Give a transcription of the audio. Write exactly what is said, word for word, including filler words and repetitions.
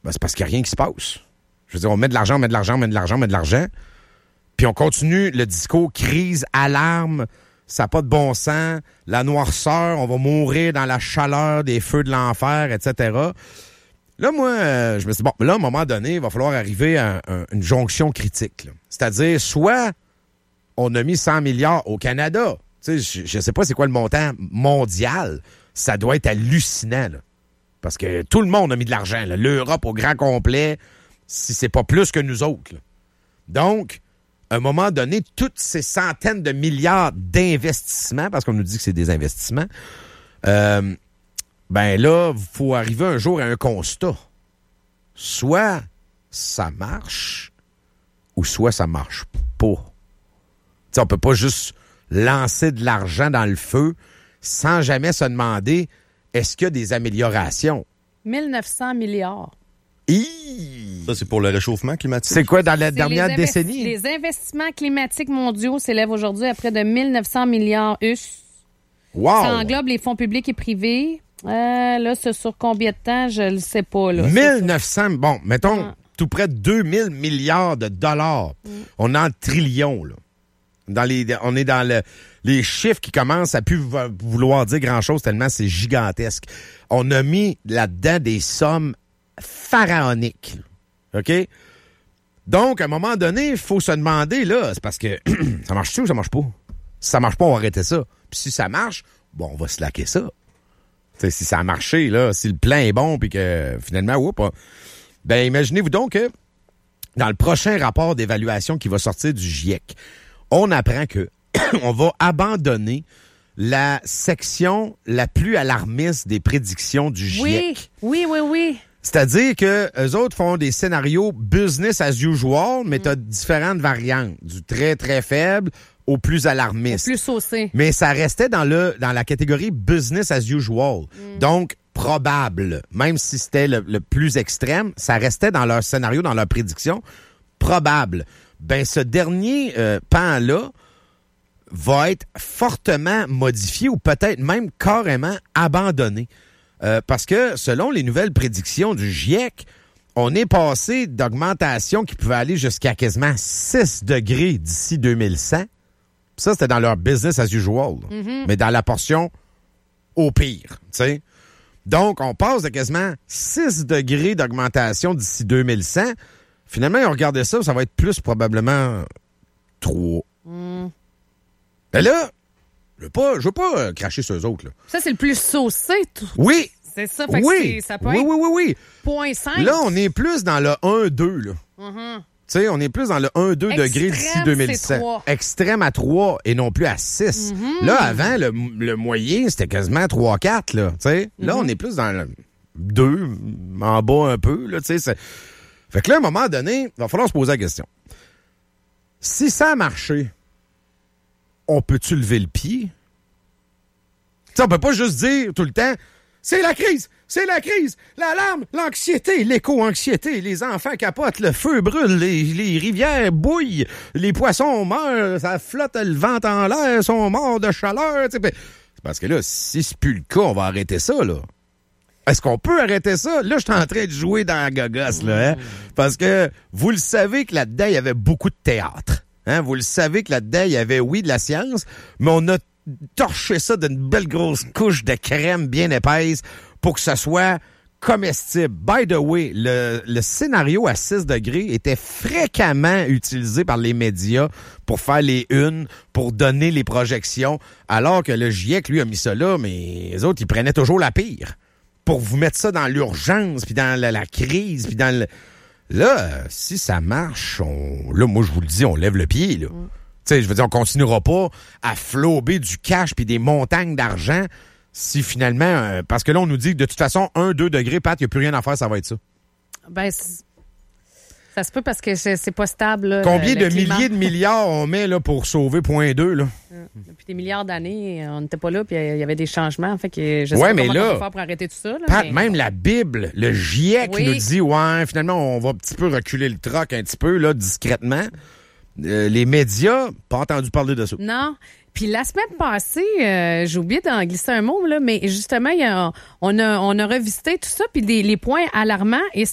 Ben, c'est parce qu'il n'y a rien qui se passe. Je veux dire, on met de l'argent, on met de l'argent, on met de l'argent, on met de l'argent. Puis on continue le discours crise, alarme, ça n'a pas de bon sens, la noirceur, on va mourir dans la chaleur des feux de l'enfer, et cetera. Là, moi, euh, je me suis dit, bon, là, à un moment donné, il va falloir arriver à, un, une jonction critique. Là. C'est-à-dire, soit on a mis cent milliards au Canada. Tu sais, je ne sais pas c'est quoi le montant mondial. Ça doit être hallucinant, là. Parce que tout le monde a mis de l'argent, là. L'Europe au grand complet, si c'est pas plus que nous autres. Là. Donc, à un moment donné, toutes ces centaines de milliards d'investissements, parce qu'on nous dit que c'est des investissements, euh, ben là, il faut arriver un jour à un constat. Soit ça marche, ou soit ça marche pas. T'sais, on peut pas juste lancer de l'argent dans le feu sans jamais se demander est-ce qu'il y a des améliorations. mille neuf cents milliards. Hi! Ça, c'est pour le réchauffement climatique. C'est quoi dans la C'est dernière les investi- décennie? Les investissements climatiques mondiaux s'élèvent aujourd'hui à près de mille neuf cents milliards U S. Wow! Ça englobe les fonds publics et privés. Euh, là, c'est sur combien de temps? Je le sais pas. Là. mille neuf cents, bon, mettons, Ah. tout près de deux mille milliards de dollars. Mm. On est en trillions, là. Dans les, on est dans le, les chiffres qui commencent à plus vouloir dire grand-chose tellement c'est gigantesque. On a mis là-dedans des sommes pharaoniques. OK? Donc, à un moment donné, il faut se demander, là, c'est parce que ça marche-tu ou ça marche pas? Si ça marche pas, on va arrêter ça. Puis si ça marche, bon, on va slacker ça. T'sais, si ça a marché, là, si le plan est bon, puis que finalement, oups, ben imaginez-vous donc que dans le prochain rapport d'évaluation qui va sortir du GIEC, on apprend que on va abandonner la section la plus alarmiste des prédictions du GIEC. Oui, oui, oui, oui. C'est-à-dire que eux autres font des scénarios business as usual, mais mm. tu as différentes variantes, du très, très faible au plus alarmiste. Au plus saucé. Mais ça restait dans le dans la catégorie business as usual. Mm. Donc, probable. Même si c'était le, le plus extrême, ça restait dans leur scénario, dans leur prédiction, probable. Ben, ce dernier euh, pan-là va être fortement modifié ou peut-être même carrément abandonné. Euh, parce que, selon les nouvelles prédictions du GIEC, on est passé d'augmentation qui pouvait aller jusqu'à quasiment six degrés d'ici deux mille cent. Ça, c'était dans leur business as usual. Mm-hmm. Mais dans la portion au pire, tu sais. Donc, on passe de quasiment six degrés d'augmentation d'ici deux mille cent. Finalement, on regardait ça, ça va être plus probablement trois. Mm. Ben là, je veux pas, je veux pas euh, cracher sur eux autres. Là. Ça, c'est le plus saucé. Tout. Oui. C'est ça, fait oui. que c'est, ça peut oui, être oui, oui, oui. point cinq. Là, on est plus dans le un deux. Là. Mm-hmm. Tu sais, on est plus dans le un deux degrés d'ici deux mille cent. Extrême à trois et non plus à six. Mm-hmm. Là, avant, le, le moyen, c'était quasiment trois quatre. Là, mm-hmm. Là, on est plus dans le deux, en bas un peu. Là, c'est... Fait que là, à un moment donné, il va falloir se poser la question. Si ça a marché, on peut-tu lever le pied? T'sais, on peut pas juste dire tout le temps, c'est la crise, c'est la crise, l'alarme, l'anxiété, l'éco-anxiété, les enfants capotent, le feu brûle, les, les rivières bouillent, les poissons meurent, ça flotte le vent en l'air, sont morts de chaleur. T'sais. C'est parce que là, si c'est plus le cas, on va arrêter ça, là. Est-ce qu'on peut arrêter ça? Là, je suis en train de jouer dans la gogosse, là, hein? Parce que vous le savez que là-dedans, il y avait beaucoup de théâtre. Hein? Vous le savez que là-dedans, il y avait, oui, de la science, mais on a torché ça d'une belle grosse couche de crème bien épaisse pour que ce soit comestible. By the way, le, le scénario à six degrés était fréquemment utilisé par les médias pour faire les unes, pour donner les projections, alors que le GIEC, lui, a mis ça là, mais les autres, ils prenaient toujours la pire. Pour vous mettre ça dans l'urgence, puis dans la, la crise, puis dans le... Là, euh, si ça marche, on... là, moi, je vous le dis, on lève le pied, là. Mm. Tu sais, je veux dire, on continuera pas à flober du cash puis des montagnes d'argent si finalement... Euh, parce que là, on nous dit que de toute façon, un, deux degrés, Pat, il n'y a plus rien à faire, ça va être ça. Ben, c'est... ça se peut parce que c'est, c'est pas stable. Là, combien de climat. milliers de milliards on met là, pour sauver point deux, là? Depuis des milliards d'années, on n'était pas là, puis il y avait des changements. Fait que je sais ouais, pas mais comment là, on va faire pour arrêter tout ça. Là, Pat, mais... même la Bible, le GIEC oui. nous dit, ouais, finalement, on va un petit peu reculer le troc un petit peu, là, discrètement. Euh, les médias, pas entendu parler de ça. Non. Puis la semaine passée, euh, j'ai oublié d'en glisser un mot, là, mais justement, il y a, on, a, on a revisité tout ça, puis des, les points alarmants, et